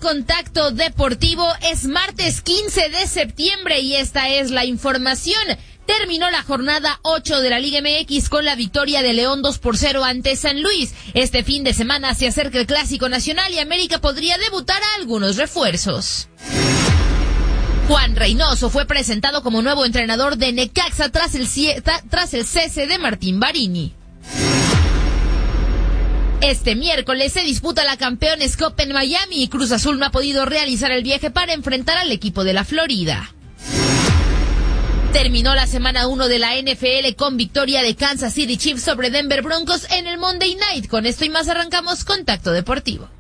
Contacto Deportivo. Es martes 15 de septiembre y esta es la información. Terminó la jornada 8 de la Liga MX con la victoria de León 2-0 ante San Luis. Este fin de semana se acerca el Clásico Nacional y América podría debutar a algunos refuerzos. Juan Reynoso fue presentado como nuevo entrenador de Necaxa tras el cese de Martín Barini. Este miércoles se disputa la Campeones Cup en Miami y Cruz Azul no ha podido realizar el viaje para enfrentar al equipo de la Florida. Terminó la semana 1 de la NFL con victoria de Kansas City Chiefs sobre Denver Broncos en el Monday Night. Con esto y más arrancamos Contacto Deportivo.